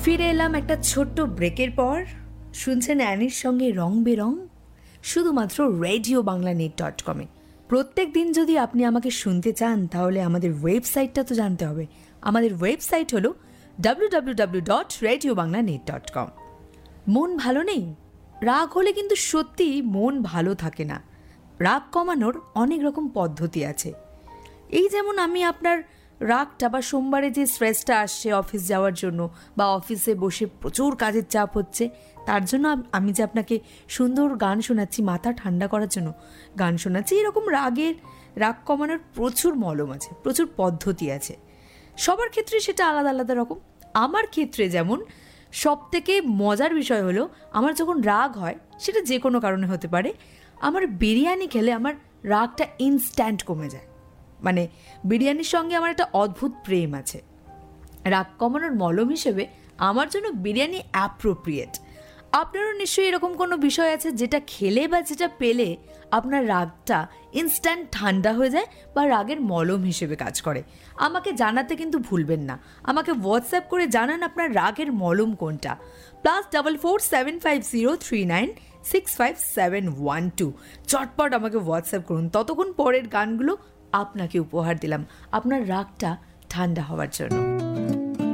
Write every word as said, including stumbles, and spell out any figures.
ফিরে এলাম একটা ছোট্ট ব্রেকের পর। শুনছেন অ্যানির সঙ্গে রং বেরং, শুধুমাত্র রেডিও বাংলা নেট ডট কমে। প্রত্যেক দিন যদি আপনি আমাকে শুনতে চান তাহলে আমাদের ওয়েবসাইটটা তো জানতে হবে। আমাদের ওয়েবসাইট হলো W W W dot radio Bangla net dot com. মন ভালো নেই, রাগ হলে কিন্তু সত্যি মন ভালো থাকে না। রাগ কমানোর অনেক রকম পদ্ধতি আছে। এই যেমন আমি আপনার রাগটা বা সোমবারে যে স্ট্রেসটা আসছে অফিস যাওয়ার জন্য বা অফিসে বসে প্রচুর কাজের চাপ হচ্ছে, তার জন্য আমি যে আপনাকে সুন্দর গান শোনাচ্ছি মাথা ঠান্ডা করার জন্য গান শোনাচ্ছি, এরকম রাগের রাগ কমানোর প্রচুর মলম আছে, প্রচুর পদ্ধতি আছে। সবার ক্ষেত্রে সেটা আলাদা আলাদা রকম। আমার ক্ষেত্রে যেমন সবথেকে মজার বিষয় হলো, আমার যখন রাগ হয়, সেটা যে কোনো কারণে হতে পারে, আমার বিরিয়ানি খেলে আমার রাগটা ইনস্ট্যান্ট কমে যায়। মানে বিরিয়ানির সঙ্গে আমার একটা অদ্ভুত প্রেম আছে। রাগ কমানোর মলম হিসেবে আমার জন্য বিরিয়ানি অ্যাপ্রোপ্রিয়েট। আপনারও নিশ্চয়ই এরকম কোনো বিষয় আছে যেটা খেলে বা যেটা পেলে আপনার রাগটা ইনস্ট্যান্ট ঠান্ডা হয়ে যায় বা রাগের মলম হিসেবে কাজ করে। আমাকে জানাতে কিন্তু ভুলবেন না। আমাকে হোয়াটসঅ্যাপ করে জানান আপনার রাগের মলম কোনটা। Plus double four seven five zero three nine six five seven one two. চটপট আমাকে হোয়াটসঅ্যাপ করুন। ততক্ষণ পরের গানগুলো আপনাকে উপহার দিলাম আপনার রাগটা ঠান্ডা হওয়ার জন্য।